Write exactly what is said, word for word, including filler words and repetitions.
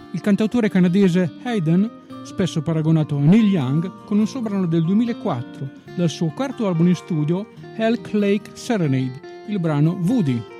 il cantautore canadese Hayden, spesso paragonato a Neil Young, con un suo brano del duemilaquattro, dal suo quarto album in studio, Elk Lake Serenade, il brano Woody.